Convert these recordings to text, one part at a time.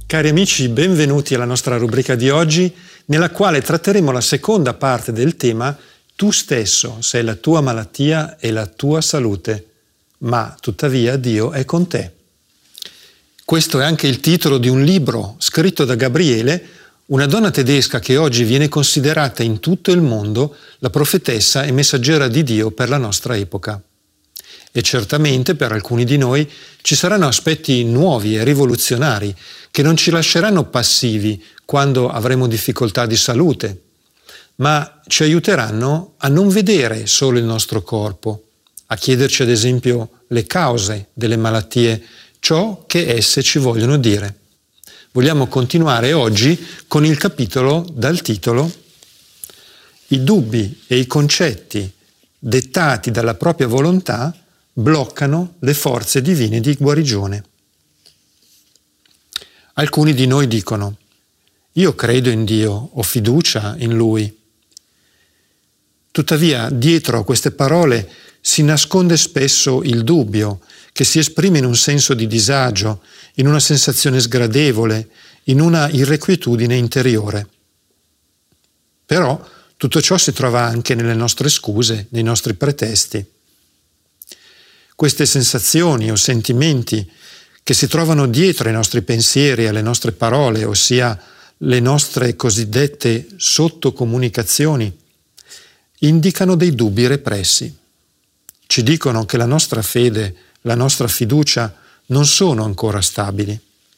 Cari amici, benvenuti alla nostra rubrica di oggi, nella quale tratteremo la seconda parte del tema Tu stesso sei la tua malattia e la tua salute, ma tuttavia Dio è con te. Questo è anche il titolo di un libro scritto da Gabriele, una donna tedesca che oggi viene considerata in tutto il mondo la profetessa e messaggera di Dio per la nostra epoca. E certamente per alcuni di noi ci saranno aspetti nuovi e rivoluzionari che non ci lasceranno passivi quando avremo difficoltà di salute, ma ci aiuteranno a non vedere solo il nostro corpo, a chiederci ad esempio le cause delle malattie, ciò che esse ci vogliono dire. Vogliamo continuare oggi con il capitolo dal titolo I dubbi e i concetti dettati dalla propria volontà bloccano le forze divine di guarigione. Alcuni di noi dicono: io credo in Dio, ho fiducia in Lui. Tuttavia, dietro a queste parole si nasconde spesso il dubbio, che si esprime in un senso di disagio, in una sensazione sgradevole, in una irrequietudine interiore. Però tutto ciò si trova anche nelle nostre scuse, nei nostri pretesti. Queste sensazioni o sentimenti che si trovano dietro ai nostri pensieri e alle nostre parole, ossia le nostre cosiddette sottocomunicazioni, indicano dei dubbi repressi. Ci dicono che la nostra fede, la nostra fiducia non sono ancora stabili.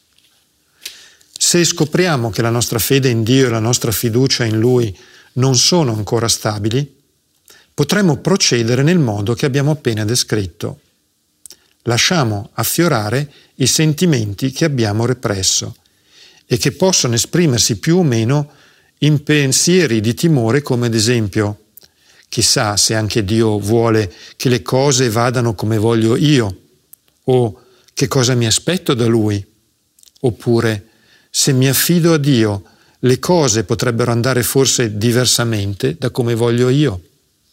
Se scopriamo che la nostra fede in Dio e la nostra fiducia in Lui non sono ancora stabili, potremo procedere nel modo che abbiamo appena descritto. Lasciamo affiorare i sentimenti che abbiamo represso e che possono esprimersi più o meno in pensieri di timore come ad esempio: chissà se anche Dio vuole che le cose vadano come voglio io, o che cosa mi aspetto da Lui, oppure se mi affido a Dio le cose potrebbero andare forse diversamente da come voglio io.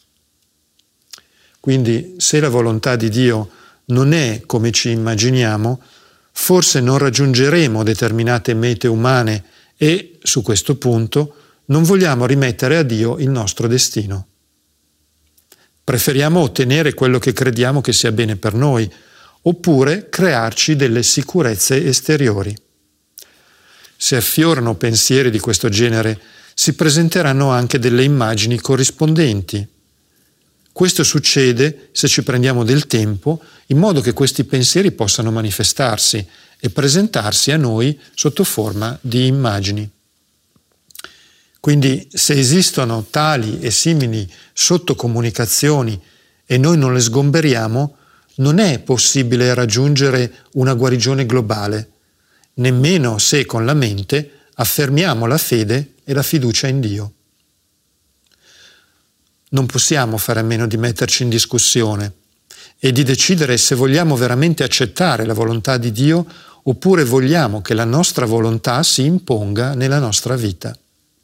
Quindi se la volontà di Dio non è come ci immaginiamo, forse non raggiungeremo determinate mete umane e, su questo punto, non vogliamo rimettere a Dio il nostro destino. Preferiamo ottenere quello che crediamo che sia bene per noi, oppure crearci delle sicurezze esteriori. Se affiorano pensieri di questo genere, si presenteranno anche delle immagini corrispondenti. Questo succede se ci prendiamo del tempo in modo che questi pensieri possano manifestarsi e presentarsi a noi sotto forma di immagini. Quindi se esistono tali e simili sottocomunicazioni e noi non le sgomberiamo, non è possibile raggiungere una guarigione globale, nemmeno se con la mente affermiamo la fede e la fiducia in Dio. Non possiamo fare a meno di metterci in discussione e di decidere se vogliamo veramente accettare la volontà di Dio oppure vogliamo che la nostra volontà si imponga nella nostra vita.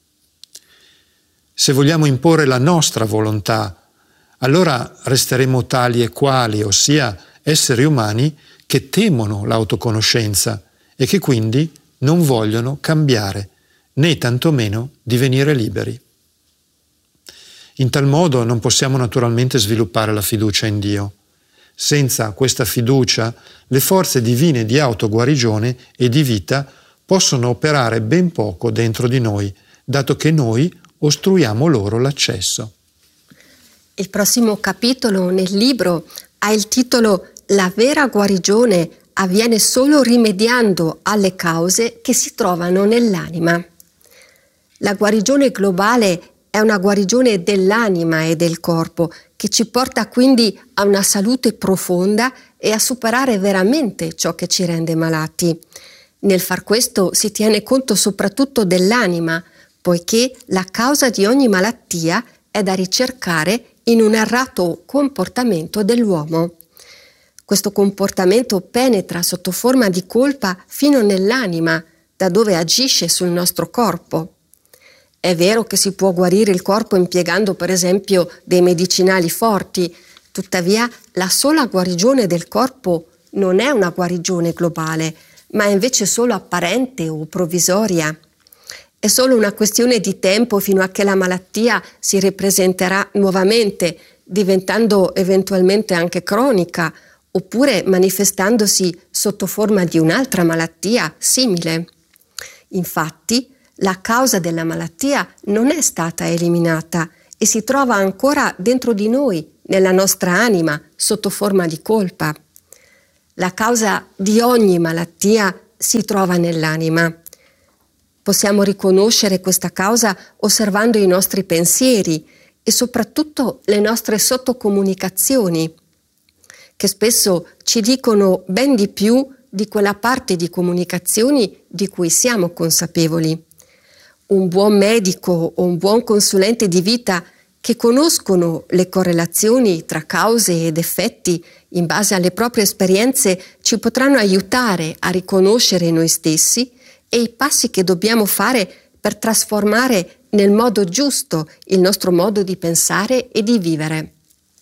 Se vogliamo imporre la nostra volontà, allora resteremo tali e quali, ossia esseri umani che temono l'autoconoscenza e che quindi non vogliono cambiare, né tantomeno divenire liberi. In tal modo non possiamo naturalmente sviluppare la fiducia in Dio. Senza questa fiducia, le forze divine di autoguarigione e di vita possono operare ben poco dentro di noi, dato che noi ostruiamo loro l'accesso. Il prossimo capitolo nel libro ha il titolo La vera guarigione avviene solo rimediando alle cause che si trovano nell'anima. La guarigione globale è una guarigione dell'anima e del corpo che ci porta quindi a una salute profonda e a superare veramente ciò che ci rende malati. Nel far questo si tiene conto soprattutto dell'anima, poiché la causa di ogni malattia è da ricercare in un errato comportamento dell'uomo. Questo comportamento penetra sotto forma di colpa fino nell'anima, da dove agisce sul nostro corpo. È vero che si può guarire il corpo impiegando per esempio dei medicinali forti, tuttavia la sola guarigione del corpo non è una guarigione globale, ma è invece solo apparente o provvisoria. È solo una questione di tempo fino a che la malattia si ripresenterà nuovamente, diventando eventualmente anche cronica, oppure manifestandosi sotto forma di un'altra malattia simile. Infatti, la causa della malattia non è stata eliminata e si trova ancora dentro di noi, nella nostra anima, sotto forma di colpa. La causa di ogni malattia si trova nell'anima. Possiamo riconoscere questa causa osservando i nostri pensieri e soprattutto le nostre sottocomunicazioni, che spesso ci dicono ben di più di quella parte di comunicazioni di cui siamo consapevoli. Un buon medico o un buon consulente di vita che conoscono le correlazioni tra cause ed effetti in base alle proprie esperienze ci potranno aiutare a riconoscere noi stessi e i passi che dobbiamo fare per trasformare nel modo giusto il nostro modo di pensare e di vivere.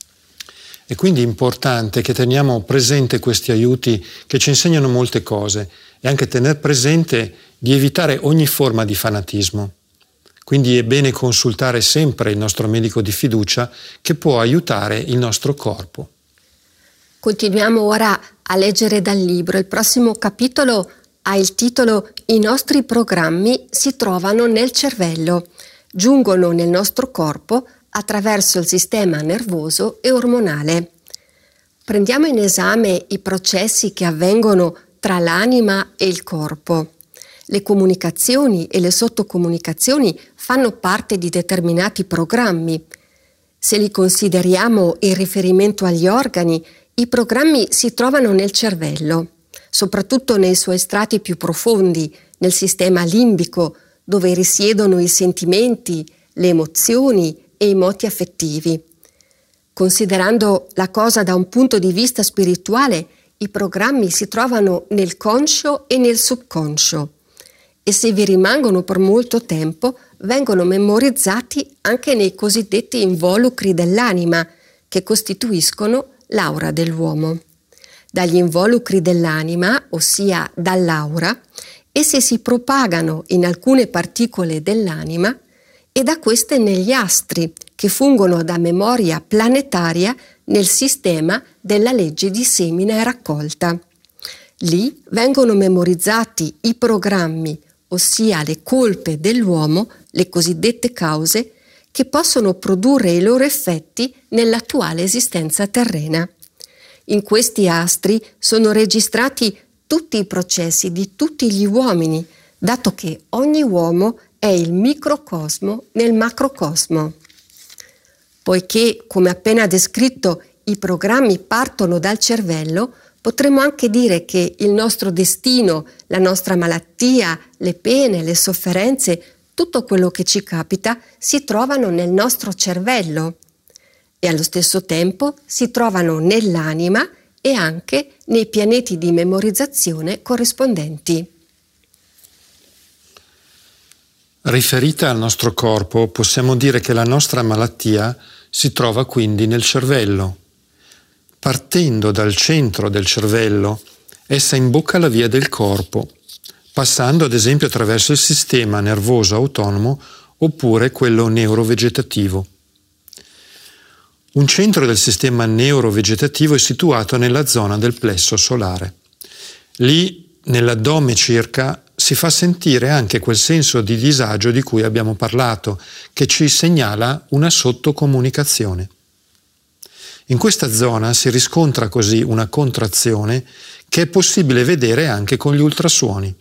È quindi importante che teniamo presente questi aiuti che ci insegnano molte cose e anche tener presente di evitare ogni forma di fanatismo. Quindi è bene consultare sempre il nostro medico di fiducia che può aiutare il nostro corpo. Continuiamo ora a leggere dal libro. Il prossimo capitolo ha il titolo I nostri programmi si trovano nel cervello, giungono nel nostro corpo attraverso il sistema nervoso e ormonale. Prendiamo in esame i processi che avvengono tra l'anima e il corpo. Le comunicazioni e le sottocomunicazioni fanno parte di determinati programmi. Se li consideriamo in riferimento agli organi, i programmi si trovano nel cervello, soprattutto nei suoi strati più profondi, nel sistema limbico, dove risiedono i sentimenti, le emozioni e i moti affettivi. Considerando la cosa da un punto di vista spirituale, i programmi si trovano nel conscio e nel subconscio e se vi rimangono per molto tempo vengono memorizzati anche nei cosiddetti involucri dell'anima che costituiscono l'aura dell'uomo. Dagli involucri dell'anima, ossia dall'aura, essi si propagano in alcune particole dell'anima e da queste negli astri, che fungono da memoria planetaria nel sistema della legge di semina e raccolta. Lì vengono memorizzati i programmi, ossia le colpe dell'uomo, le cosiddette cause, che possono produrre i loro effetti nell'attuale esistenza terrena. In questi astri sono registrati tutti i processi di tutti gli uomini, dato che ogni uomo è il microcosmo nel macrocosmo. Poiché, come appena descritto, i programmi partono dal cervello, potremmo anche dire che il nostro destino, la nostra malattia, le pene, le sofferenze, tutto quello che ci capita si trovano nel nostro cervello e allo stesso tempo si trovano nell'anima e anche nei pianeti di memorizzazione corrispondenti. Riferita al nostro corpo, possiamo dire che la nostra malattia si trova quindi nel cervello. Partendo dal centro del cervello, essa imbocca la via del corpo, passando ad esempio attraverso il sistema nervoso autonomo oppure quello neurovegetativo. Un centro del sistema neurovegetativo è situato nella zona del plesso solare. Lì, nell'addome circa, si fa sentire anche quel senso di disagio di cui abbiamo parlato, che ci segnala una sottocomunicazione. In questa zona si riscontra così una contrazione che è possibile vedere anche con gli ultrasuoni.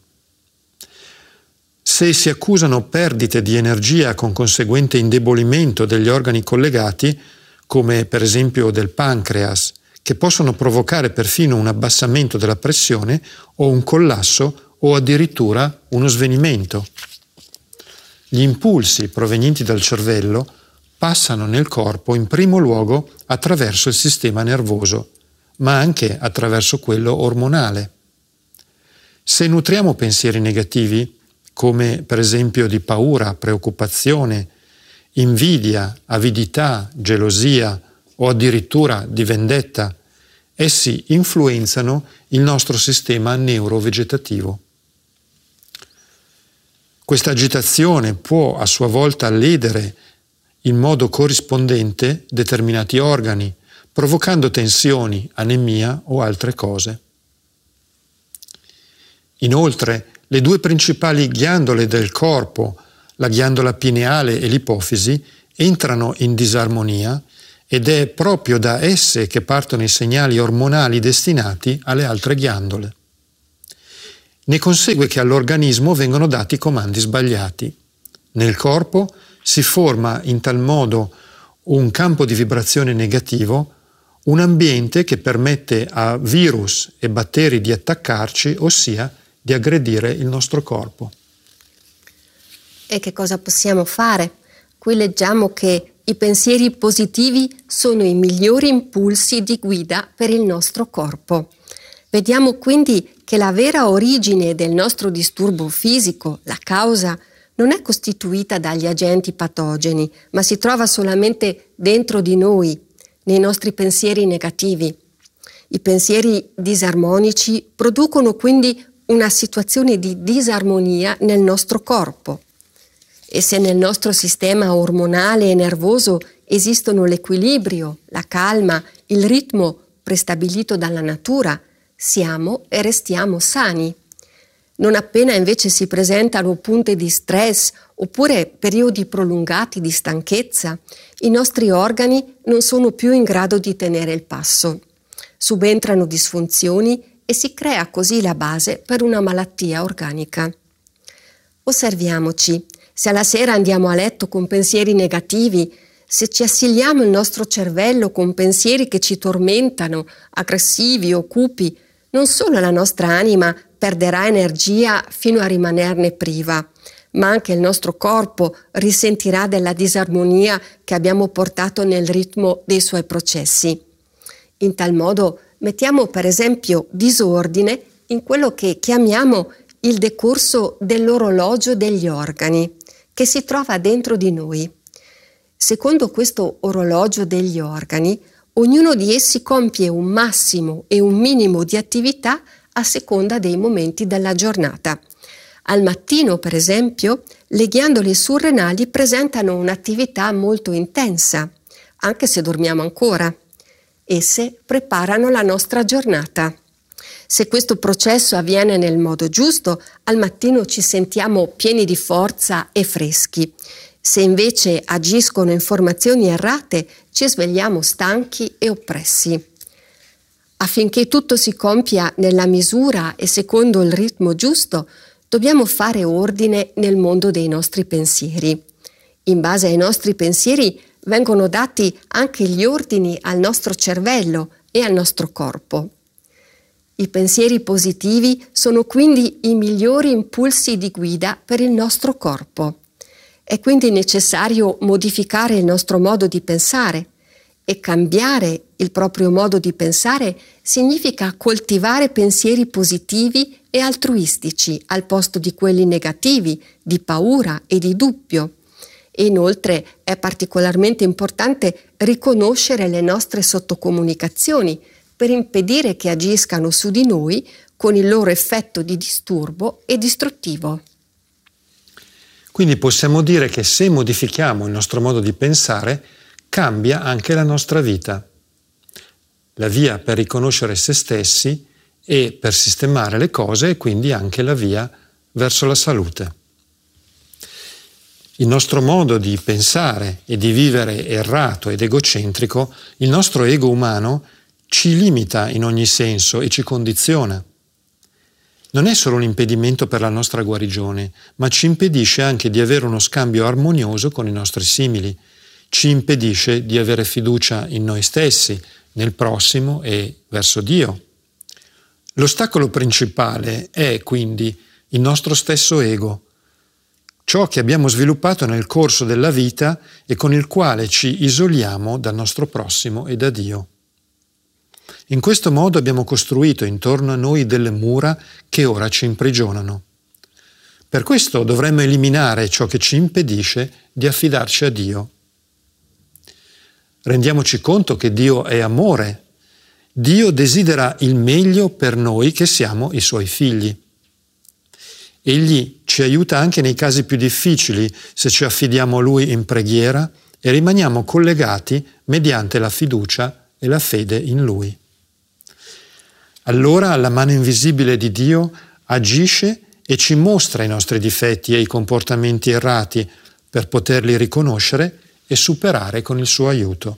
Se si accusano perdite di energia con conseguente indebolimento degli organi collegati, come per esempio del pancreas, che possono provocare perfino un abbassamento della pressione o un collasso o addirittura uno svenimento. Gli impulsi provenienti dal cervello passano nel corpo in primo luogo attraverso il sistema nervoso, ma anche attraverso quello ormonale. Se nutriamo pensieri negativi, come per esempio di paura, preoccupazione, invidia, avidità, gelosia o addirittura di vendetta, Essi influenzano il nostro sistema neurovegetativo. Questa agitazione può a sua volta ledere in modo corrispondente determinati organi, provocando tensioni, anemia o altre cose. Inoltre, le due principali ghiandole del corpo, la ghiandola pineale e l'ipofisi, entrano in disarmonia ed è proprio da esse che partono i segnali ormonali destinati alle altre ghiandole. Ne consegue che all'organismo vengono dati comandi sbagliati. Nel corpo si forma in tal modo un campo di vibrazione negativo, un ambiente che permette a virus e batteri di attaccarci, ossia di aggredire il nostro corpo. E che cosa possiamo fare? Qui leggiamo che i pensieri positivi sono i migliori impulsi di guida per il nostro corpo. Vediamo quindi che la vera origine del nostro disturbo fisico, la causa, non è costituita dagli agenti patogeni, ma si trova solamente dentro di noi, nei nostri pensieri negativi. I pensieri disarmonici producono quindi una situazione di disarmonia nel nostro corpo. E se nel nostro sistema ormonale e nervoso esistono l'equilibrio, la calma, il ritmo prestabilito dalla natura, siamo e restiamo sani. Non appena invece si presentano punte di stress oppure periodi prolungati di stanchezza, i nostri organi non sono più in grado di tenere il passo. Subentrano disfunzioni e si crea così la base per una malattia organica. Osserviamoci, se alla sera andiamo a letto con pensieri negativi, se ci assilliamo il nostro cervello con pensieri che ci tormentano, aggressivi o cupi, non solo la nostra anima perderà energia fino a rimanerne priva, ma anche il nostro corpo risentirà della disarmonia che abbiamo portato nel ritmo dei suoi processi. In tal modo mettiamo per esempio disordine in quello che chiamiamo il decorso dell'orologio degli organi, che si trova dentro di noi. Secondo questo orologio degli organi, ognuno di essi compie un massimo e un minimo di attività a seconda dei momenti della giornata. Al mattino, per esempio, le ghiandole surrenali presentano un'attività molto intensa, anche se dormiamo ancora. Esse preparano la nostra giornata. Se questo processo avviene nel modo giusto, al mattino ci sentiamo pieni di forza e freschi. Se invece agiscono informazioni errate, ci svegliamo stanchi e oppressi. Affinché tutto si compia nella misura e secondo il ritmo giusto, dobbiamo fare ordine nel mondo dei nostri pensieri. In base ai nostri pensieri vengono dati anche gli ordini al nostro cervello e al nostro corpo. I pensieri positivi sono quindi i migliori impulsi di guida per il nostro corpo. È quindi necessario modificare il nostro modo di pensare e cambiare il proprio modo di pensare significa coltivare pensieri positivi e altruistici al posto di quelli negativi, di paura e di dubbio. E inoltre è particolarmente importante riconoscere le nostre sottocomunicazioni per impedire che agiscano su di noi con il loro effetto di disturbo e distruttivo. Quindi possiamo dire che se modifichiamo il nostro modo di pensare, cambia anche la nostra vita. La via per riconoscere se stessi e per sistemare le cose e quindi anche la via verso la salute. Il nostro modo di pensare e di vivere errato ed egocentrico, il nostro ego umano, ci limita in ogni senso e ci condiziona. Non è solo un impedimento per la nostra guarigione, ma ci impedisce anche di avere uno scambio armonioso con i nostri simili, ci impedisce di avere fiducia in noi stessi, nel prossimo e verso Dio. L'ostacolo principale è quindi il nostro stesso ego, ciò che abbiamo sviluppato nel corso della vita e con il quale ci isoliamo dal nostro prossimo e da Dio. In questo modo abbiamo costruito intorno a noi delle mura che ora ci imprigionano. Per questo dovremmo eliminare ciò che ci impedisce di affidarci a Dio. Rendiamoci conto che Dio è amore Dio desidera il meglio per noi che siamo i suoi figli. Egli ci aiuta anche nei casi più difficili se ci affidiamo a Lui in preghiera e rimaniamo collegati mediante la fiducia e la fede in Lui. Allora la mano invisibile di Dio agisce e ci mostra i nostri difetti e i comportamenti errati per poterli riconoscere e superare con il suo aiuto.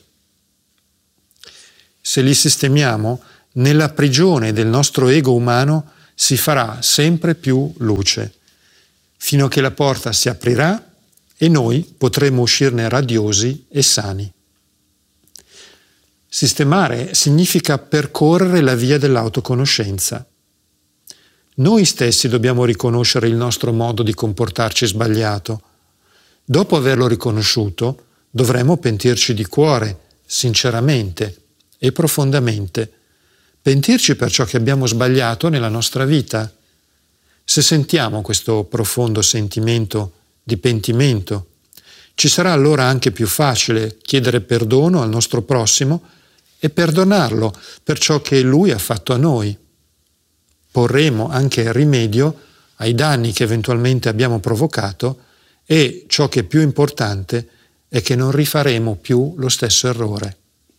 Se li sistemiamo, nella prigione del nostro ego umano si farà sempre più luce, fino a che la porta si aprirà e noi potremo uscirne radiosi e sani. Sistemare significa percorrere la via dell'autoconoscenza. Noi stessi dobbiamo riconoscere il nostro modo di comportarci sbagliato. Dopo averlo riconosciuto, dovremo pentirci di cuore, sinceramente e profondamente. Pentirci per ciò che abbiamo sbagliato nella nostra vita. Se sentiamo questo profondo sentimento di pentimento, ci sarà allora anche più facile chiedere perdono al nostro prossimo e perdonarlo per ciò che lui ha fatto a noi. Porremo anche rimedio ai danni che eventualmente abbiamo provocato e, ciò che è più importante, è che non rifaremo più lo stesso errore.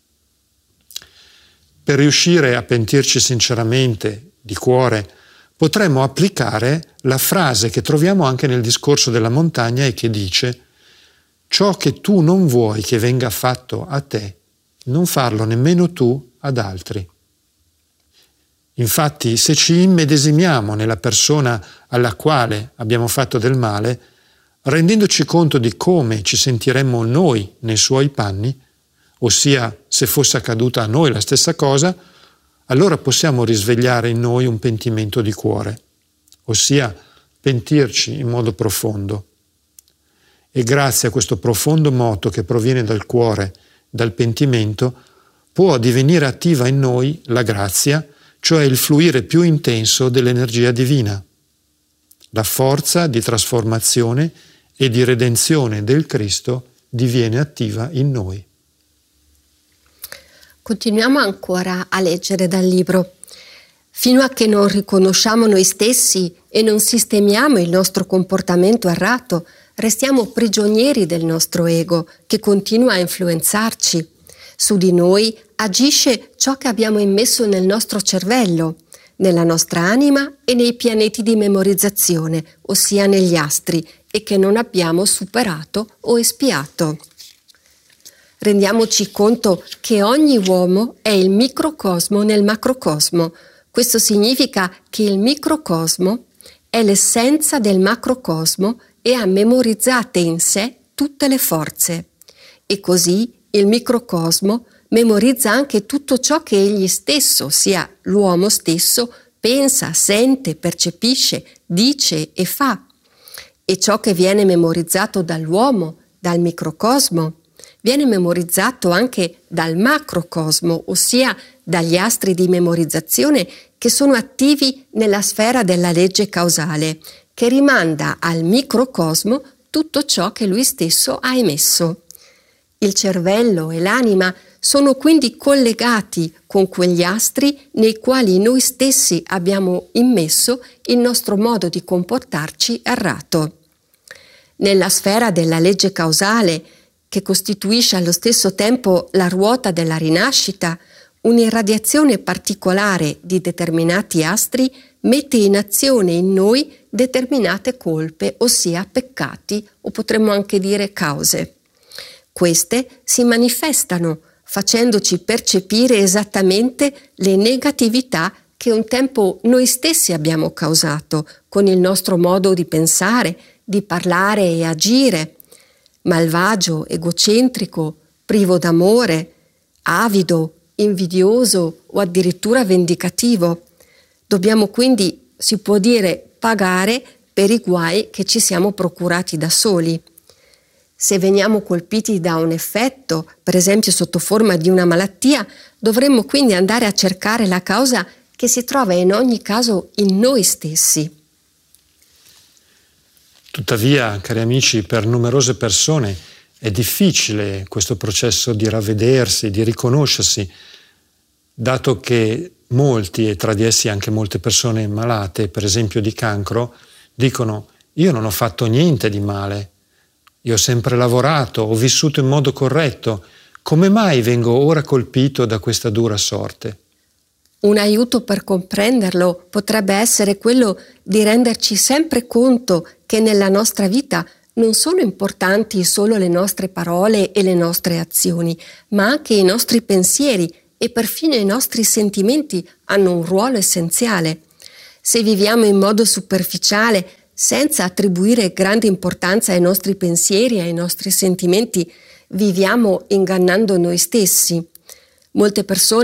Per riuscire a pentirci sinceramente, di cuore, potremmo applicare la frase che troviamo anche nel discorso della montagna e che dice: ciò che tu non vuoi che venga fatto a te, non farlo nemmeno tu ad altri. Infatti, se ci immedesimiamo nella persona alla quale abbiamo fatto del male, rendendoci conto di come ci sentiremmo noi nei suoi panni, ossia se fosse accaduta a noi la stessa cosa, allora possiamo risvegliare in noi un pentimento di cuore, ossia pentirci in modo profondo. E grazie a questo profondo moto che proviene dal cuore, dal pentimento, può divenire attiva in noi la grazia, cioè il fluire più intenso dell'energia divina, la forza di trasformazione e di redenzione del Cristo diviene attiva in noi. Continuiamo ancora a leggere dal libro. Fino a che non riconosciamo noi stessi e non sistemiamo il nostro comportamento errato, restiamo prigionieri del nostro ego che continua a influenzarci. Su di noi agisce ciò che abbiamo immesso nel nostro cervello, nella nostra anima e nei pianeti di memorizzazione, ossia negli astri, e che non abbiamo superato o espiato. Rendiamoci conto che ogni uomo è il microcosmo nel macrocosmo. Questo significa che il microcosmo è l'essenza del macrocosmo e ha memorizzate in sé tutte le forze. E così il microcosmo memorizza anche tutto ciò che egli stesso, ossia l'uomo stesso, pensa, sente, percepisce, dice e fa. E ciò che viene memorizzato dall'uomo, dal microcosmo, viene memorizzato anche dal macrocosmo, ossia dagli astri di memorizzazione che sono attivi nella sfera della legge causale, che rimanda al microcosmo tutto ciò che lui stesso ha emesso. Il cervello e l'anima sono quindi collegati con quegli astri nei quali noi stessi abbiamo immesso il nostro modo di comportarci errato. Nella sfera della legge causale, che costituisce allo stesso tempo la ruota della rinascita, un'irradiazione particolare di determinati astri mette in azione in noi determinate colpe, ossia peccati, o potremmo anche dire cause. Queste si manifestano facendoci percepire esattamente le negatività che un tempo noi stessi abbiamo causato con il nostro modo di pensare, di parlare e agire, malvagio, egocentrico, privo d'amore, avido, invidioso o addirittura vendicativo. Dobbiamo quindi, si può dire, pagare per i guai che ci siamo procurati da soli. Se veniamo colpiti da un effetto, per esempio sotto forma di una malattia, dovremmo quindi andare a cercare la causa che si trova in ogni caso in noi stessi. Tuttavia, cari amici, per numerose persone è difficile questo processo di ravvedersi, di riconoscersi. dato che molti, e tra di essi anche molte persone malate, per esempio di cancro, dicono: io non ho fatto niente di male, io ho sempre lavorato, ho vissuto in modo corretto, come mai vengo ora colpito da questa dura sorte? Un aiuto per comprenderlo potrebbe essere quello di renderci sempre conto che nella nostra vita non sono importanti solo le nostre parole e le nostre azioni, ma anche i nostri pensieri e perfino i nostri sentimenti hanno un ruolo essenziale. Se viviamo in modo superficiale, senza attribuire grande importanza ai nostri pensieri e ai nostri sentimenti, viviamo ingannando noi stessi. Molte persone